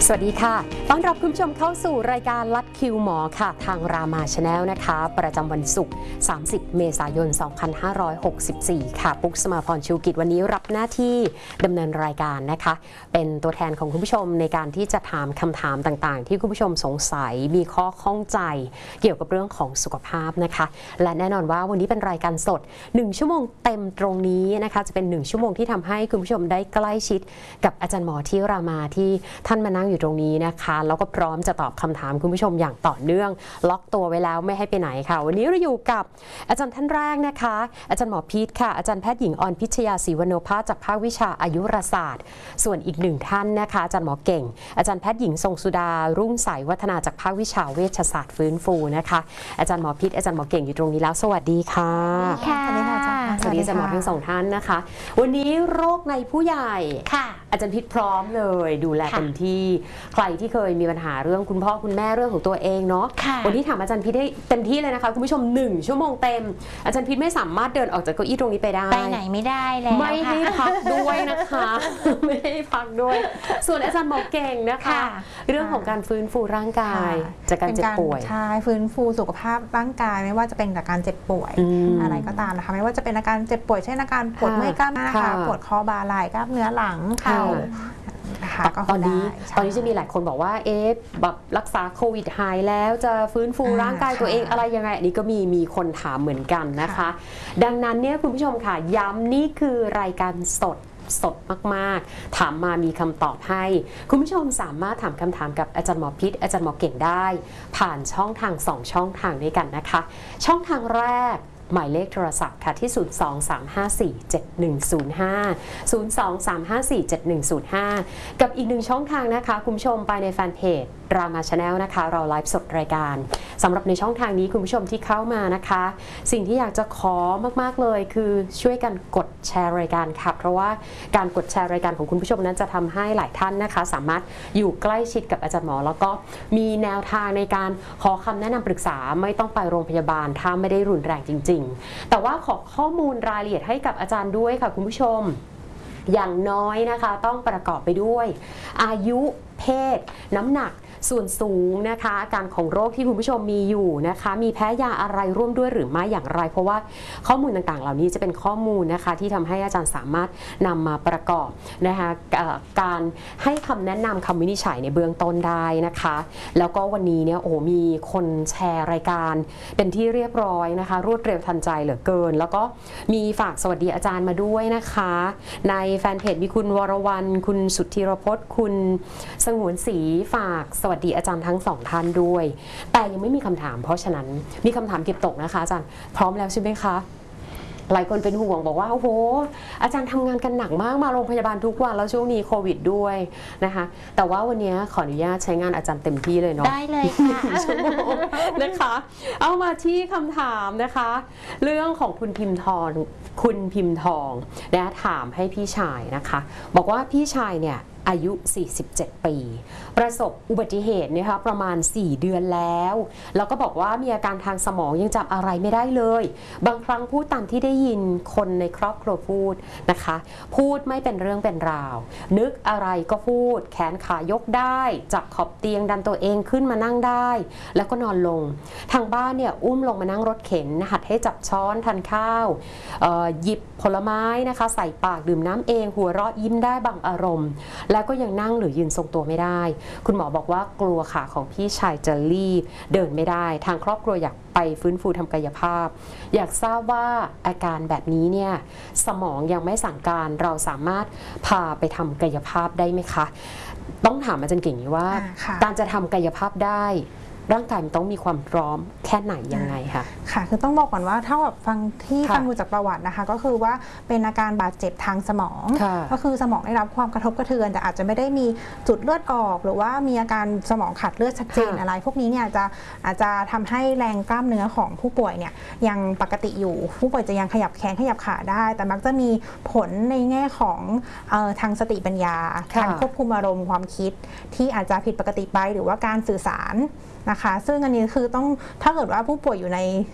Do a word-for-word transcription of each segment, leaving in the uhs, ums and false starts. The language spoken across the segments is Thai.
สวัสดีค่ะต้อนรับคุณผู้ชมเข้าสู่รายการลัดคิวหมอค่ะทางรามาชาแนลนะคะประจำวันศุกร์สามสิบเมษายนสองพันห้าร้อยหกสิบสี่ค่ะปุ๊กสมาพรชูกิจวันนี้รับหน้าที่ดำเนินรายการนะคะเป็นตัวแทนของคุณผู้ชมในการที่จะถามคำถามต่างๆที่คุณผู้ชมสงสัยมีข้อข้องใจเกี่ยวกับเรื่องของสุขภาพนะคะและแน่นอนว่าวันนี้เป็นรายการสดหนึ่งชั่วโมงเต็มตรงนี้นะคะจะเป็นหนึ่งชั่วโมงที่ทำให้คุณผู้ชมได้ใกล้ชิดกับอาจารย์หมอที่รามาที่ท่านมานั่งอยู่ตรงนี้นะคะแล้วก็พร้อมจะตอบคำถามคุณผู้ชมอย่างต่อเนื่องล็อกตัวไว้แล้วไม่ให้ไปไหนค่ะวันนี้เราอยู่กับอาจารย์ท่านแรกนะคะอาจารย์หมอพีทค่ะอาจารย์แพทย์หญิงออนพิชยาศรีวโนภาสจากภาควิชาอายุรศาสตร์ส่วนอีกหนึ่งท่านนะคะอาจารย์หมอเก่งอาจารย์แพทย์หญิงทรงสุดารุ่งใสวัฒนาจากภาควิชาเวชศาสตร์ฟื้นฟูนะคะอาจารย์หมอพีทอาจารย์หมอเก่งอยู่ตรงนี้แล้วสวัสดีค่ะค่ะสวัสดีค่ะอาจารย์สวัสดีอาจารย์หมอทั้งสองท่านนะคะวันนี้โรคในผู้ใหญ่ค่ะอาจารย์พีทพร้อมเลยดูแลเต็มที่ใครที่เคยมีปัญหาเรื่องคุณพ่อคุณแม่เรื่องของตัวเองเนาะวันนี้ถามอาจารย์พีทได้เต็มที่เลยนะคะคุณผู้ชมหนึ่งชั่วโมงเต็มอาจารย์พีทไม่สามารถเดินออกจากเก้าอี้ตรงนี้ไปได้ไปไหนไม่ได้แล้วไม่ให้พักด้วยนะคะไม่ให้พักด้วยส่วนอาจารย์หมอเก่งนะคะเรื่องของการฟื้นฟูร่างกายจากการเจ็บป่วยใช่ฟื้นฟูสุขภาพร่างกายไม่ว่าจะเป็นจากการเจ็บป่วยอะไรก็ตามนะคะไม่ว่าจะเป็นอาการเจ็บป่วยเช่นอาการปวดเมื่อยกล้ามเนื้อนะคะปวดคอบ่าไหล่กล้ามเนื้อหลังเข่าตอนนี้ตอนนี้จะมีหลายคนบอกว่าเอ๊ะแบบรักษาโควิดหายแล้วจะฟื้นฟูร่างกายตัวเองอะไรยังไงอันนี้ก็มีมีคนถามเหมือนกันนะคะดังนั้นเนี่ยคุณผู้ชมค่ะย้ำนี่คือรายการสดสดมากๆถามมามีคำตอบให้คุณผู้ชมสามารถถามคำถามกับอาจารย์หมอพิษอาจารย์หมอเก่งได้ผ่านช่องทางสองช่องทางด้วยกันนะคะช่องทางแรกหมายเลขโทรศัพท์ค่ะที่ศูนย์ สอง สาม ห้า สี่ เจ็ด หนึ่ง ศูนย์ ห้า ศูนย์ สอง สาม ห้า สี่ เจ็ด หนึ่ง ศูนย์ ห้ากับอีกหนึ่งช่องทางนะคะคุณผู้ชมไปในแฟนเพจรามาชาแนลนะคะเราไลฟ์สดรายการสำหรับในช่องทางนี้คุณผู้ชมที่เข้ามานะคะสิ่งที่อยากจะขอมากๆเลยคือช่วยกันกดแชร์รายการค่ะเพราะว่าการกดแชร์รายการของคุณผู้ชมนั้นจะทำให้หลายท่านนะคะสามารถอยู่ใกล้ชิดกับอาจารย์หมอแล้วก็มีแนวทางในการขอคำแนะนำปรึกษาไม่ต้องไปโรงพยาบาลถ้าไม่ได้รุนแรงจริงๆแต่ว่าขอข้อมูลรายละเอียดให้กับอาจารย์ด้วยค่ะคุณผู้ชมอย่างน้อยนะคะต้องประกอบไปด้วยอายุเพศน้ำหนักส่วนสูงนะคะอาการของโรคที่คุณผู้ชมมีอยู่นะคะมีแพ้ยาอะไรร่วมด้วยหรือไม่อย่างไรเพราะว่าข้อมูลต่างๆเหล่านี้จะเป็นข้อมูลนะคะที่ทำให้อาจารย์สามารถนำมาประกอบนะคะการให้คำแนะนำคำวินิจฉัยในเบื้องต้นได้นะคะแล้วก็วันนี้เนี่ยโอ้มีคนแชร์รายการเป็นที่เรียบร้อยนะคะรวดเร็วทันใจเหลือเกินแล้วก็มีฝากสวัสดีอาจารย์มาด้วยนะคะในแฟนเพจมีคุณวรวรรณคุณสุทธิรพจน์คุณสงวนศรีฝากสวัสดีอาจารย์ทั้งสองท่านด้วยแต่ยังไม่มีคำถามเพราะฉะนั้นมีคำถามเก็บตกนะคะอาจารย์พร้อมแล้วใช่ไหมคะหลายคนเป็นห่วงบอกว่าโอ้โหอาจารย์ทำงานกันหนักมากมาโรงพยาบาลทุกวันแล้วช่วงนี้โควิดด้วยนะคะแต่ว่าวันนี้ขออนุญาตใช้งานอาจารย์เต็มที่เลยเนาะได้เลยค่ะชั่วโมงนะคะเอามาที่คำถามนะคะเรื่องของคุณพิมพ์ทองคุณพิมพ์ทองนะถามให้พี่ชายนะคะบอกว่าพี่ชายเนี่ยอายุสี่สิบเจ็ดปีประสบอุบัติเหตุนะคะประมาณสี่เดือนแล้วแล้วก็บอกว่ามีอาการทางสมองยังจำอะไรไม่ได้เลยบางครั้งพูดตามที่ได้ยินคนในครอบครัวพูดนะคะพูดไม่เป็นเรื่องเป็นราวนึกอะไรก็พูดแขนขายกได้จับขอบเตียงดันตัวเองขึ้นมานั่งได้แล้วก็นอนลงทางบ้านเนี่ยอุ้มลงมานั่งรถเข็นหัดให้จับช้อนทานข้าวหยิบผลไม้นะคะใส่ปากดื่มน้ำเองหัวเราะยิ้มได้บางอารมณ์แล้วก็ยังนั่งหรือยืนทรงตัวไม่ได้คุณหมอบอกว่ากลัวขาของพี่ชายจะรีบเดินไม่ได้ทางครอบครัวอยากไปฟื้นฟูทำกายภาพอยากทราบว่าอาการแบบนี้เนี่ยสมองยังไม่สั่งการเราสามารถพาไปทำกายภาพได้ไหมคะต้องถามอาจารย์เก่งนี้ว่าการจะทำกายภาพได้ร่างกายมันต้องมีความพร้อมแค่ไหนยังไงคะค่ะคือต้องบอกก่อนว่าถ้าแบบฟังที่ฟังดูจากประวัตินะคะก็คือว่าเป็นอาการบาดเจ็บทางสมองก็คือสมองได้รับความกระทบกระเทือนแต่อาจจะไม่ได้มีจุดเลือดออกหรือว่ามีอาการสมองขาดเลือดชัดเจนอะไรพวกนี้เนี่ยจะอาจจะทำให้แรงกล้ามเนื้อของผู้ป่วยเนี่ยยังปกติอยู่ผู้ป่วยจะยังขยับแขนขยับขาได้แต่มักจะมีผลในแง่ของเอ่อทางสติปัญญาการควบคุมอารมณ์ความคิดที่อาจจะผิดปกติไปหรือว่าการสื่อสารนะคะซึ่งอันนี้คือต้องถ้าเกิดว่าผู้ป่วยอยู่ใน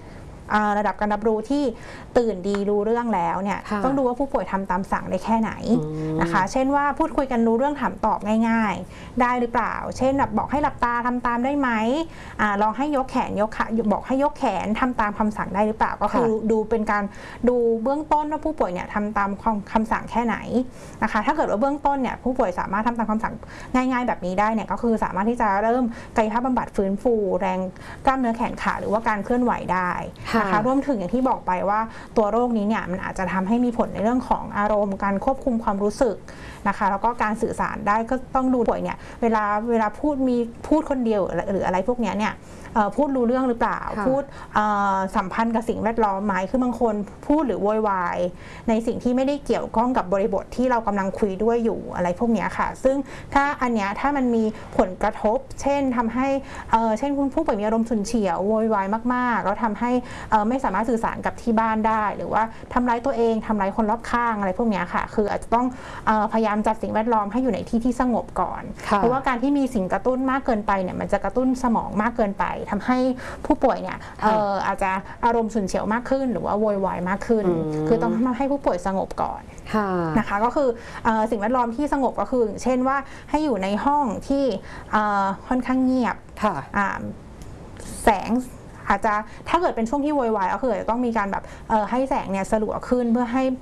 ระดับการรับรู้ที่ตื่นดีรู้เรื่องแล้วเนี่ยต้องดูว่าผู้ป่วยทำตามสั่งได้แค่ไหนนะคะเช่นว่าพูดคุยกันรู้เรื่องถามตอบง่ายๆได้หรือเปล่าเช่นแบบบอกให้หลับตาทำตามได้ไหมอลองให้ยกแขนยกขาบอกให้ยกแขนทำตามคำสั่งได้หรือเปล่าก็คือดูเป็นการดูเบื้องต้นว่าผู้ป่วยเนี่ยทำตามคำสั่งแค่ไหนนะคะถ้าเกิดว่าเบื้องต้นเนี่ยผู้ป่วยสามารถทำตามคำสั่งง่ายๆแบบนี้ได้เนี่ยก็คือสามารถที่จะเริ่มกายภาพบำบัดฟื้นฟูแรงกล้ามเนื้อแขนขาหรือว่าการเคลื่อนไหวได้นะคะรวมถึงอย่างที่บอกไปว่าตัวโรคนี้เนี่ยมันอาจจะทำให้มีผลในเรื่องของอารมณ์การควบคุมความรู้สึกนะคะแล้วก็การสื่อสารได้ก็ต้องดูป่วยเนี่ยเวลาเวลาพูดมีพูดคนเดียวหรืออะไรพวกนี้เนี่ยพูดรู้เรื่องหรือเปล่าพูดสัมพันธ์กับสิ่งแวดล้อมไหมคือบางคนพูดหรือโวยวายในสิ่งที่ไม่ได้เกี่ยวข้องกับบริบทที่เรากำลังคุยด้วยอยู่อะไรพวกนี้ค่ะซึ่งถ้าอันเนี้ยถ้ามันมีผลกระทบเช่นทำให้เช่นผู้ป่วยมีอารมณ์ฉุนเฉียวโวยวายมากๆแล้วทำให้ไม่สามารถสื่อสารกับที่บ้านได้หรือว่าทำร้ายตัวเองทำร้ายคนรอบข้างอะไรพวกนี้ค่ะคืออาจจะต้องพยายามจัดสิ่งแวดล้อมให้อยู่ในที่ที่สงบก่อนเพราะว่าการที่มีสิ่งกระตุ้นมากเกินไปเนี่ยมันจะกระตุ้นสมองมากเกินไปทำให้ผู้ป่วยเนี่ยอาจจะอารมณ์ฉุนเฉียวมากขึ้นหรือว่าโวยวายมากขึ้นคือต้องให้ผู้ป่วยสงบก่อนนะคะก็คือสิ่งแวดล้อมที่สงบก็คือเช่นว่าให้อยู่ในห้องที่ค่อนข้างเงียบแสงอาจจะถ้าเกิดเป็นช่วงที่โวยวายก็คือจะต้องมีการแบบให้แสงเนี่ยสลัวขึ้นเพื่อให้